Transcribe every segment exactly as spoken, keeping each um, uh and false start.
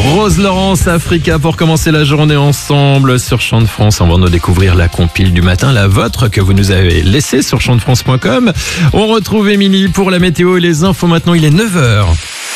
Rose Laurence, Africa, pour commencer la journée ensemble sur Chant de France. On va nous découvrir la compile du matin, la vôtre que vous nous avez laissée sur chant de france point com. On retrouve Émilie pour la météo et les infos. Maintenant, il est neuf heures.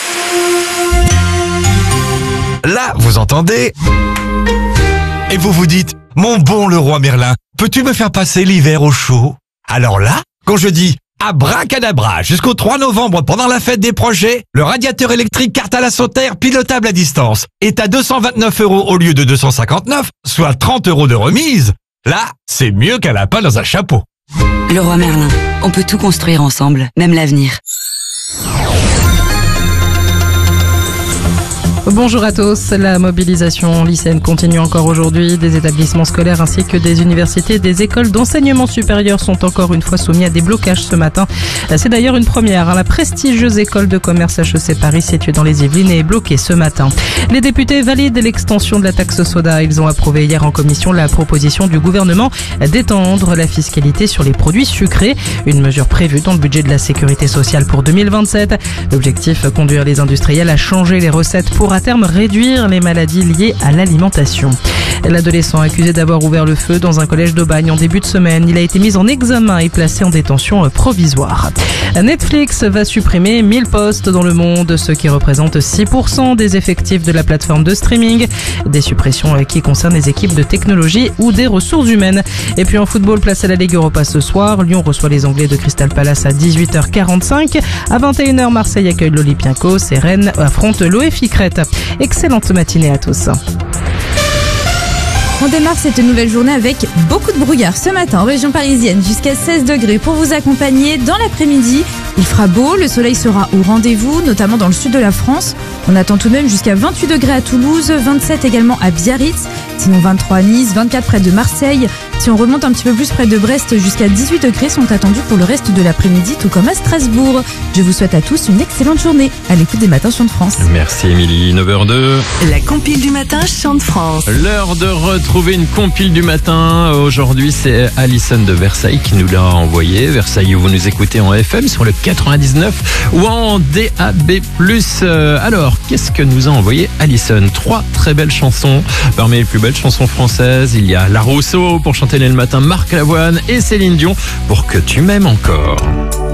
Là, vous entendez? Et vous vous dites, mon bon Leroy Merlin, peux-tu me faire passer l'hiver au chaud? Alors là, quand je dis abracadabra, jusqu'au trois novembre pendant la fête des projets, le radiateur électrique carte à la Sauterre pilotable à distance est à deux cent vingt-neuf euros au lieu de deux cent cinquante-neuf, soit trente euros de remise. Là, c'est mieux qu'un lapin dans un chapeau. Leroy Merlin, on peut tout construire ensemble, même l'avenir. Bonjour à tous. La mobilisation lycéenne continue encore aujourd'hui. Des établissements scolaires ainsi que des universités et des écoles d'enseignement supérieur sont encore une fois soumis à des blocages ce matin. C'est d'ailleurs une première. La prestigieuse école de commerce H E C Paris située dans les Yvelines est bloquée ce matin. Les députés valident l'extension de la taxe soda. Ils ont approuvé hier en commission la proposition du gouvernement d'étendre la fiscalité sur les produits sucrés. Une mesure prévue dans le budget de la sécurité sociale pour deux mille vingt-sept. L'objectif, conduire les industriels à changer les recettes pour à terme réduire les maladies liées à l'alimentation. L'adolescent accusé d'avoir ouvert le feu dans un collège d'Aubagne en début de semaine, il a été mis en examen et placé en détention provisoire. Netflix va supprimer mille postes dans le monde, ce qui représente six pour cent des effectifs de la plateforme de streaming. Des suppressions qui concernent les équipes de technologie ou des ressources humaines. Et puis en football, place à la Ligue Europa ce soir. Lyon reçoit les Anglais de Crystal Palace à dix-huit heures quarante-cinq. À vingt et une heures, Marseille accueille l'Olympiakos et Rennes affronte l'O F I Crète. Excellente matinée à tous. On démarre cette nouvelle journée avec beaucoup de brouillard ce matin en région parisienne, jusqu'à seize degrés pour vous accompagner dans l'après-midi. Il fera beau, le soleil sera au rendez-vous, notamment dans le sud de la France. On attend tout de même jusqu'à vingt-huit degrés à Toulouse, vingt-sept également à Biarritz, sinon vingt-trois à Nice, vingt-quatre près de Marseille. Si on remonte un petit peu plus près de Brest, jusqu'à dix-huit degrés sont attendus pour le reste de l'après-midi, tout comme à Strasbourg. Je vous souhaite à tous une excellente journée à l'écoute des matins Chant de France. Merci Émilie, neuf heures deux. La compile du matin Chant de France. L'heure de retrouver une compile du matin. Aujourd'hui, c'est Alison de Versailles qui nous l'a envoyé. Versailles, où vous nous écoutez en F M sur le quatre-vingt-dix-neuf ou en D A B plus. Euh, alors, qu'est-ce que nous a envoyé Alison? Trois très belles chansons. Parmi les plus belles chansons françaises, il y a La Rousseau pour chanter le matin, Marc Lavoine et Céline Dion pour Que tu m'aimes encore.